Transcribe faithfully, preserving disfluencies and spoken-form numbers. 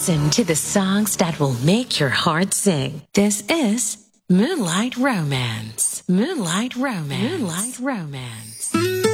Listen to the songs that will make your heart sing. This is Moonlight Romance. Moonlight Romance. Moonlight Romance.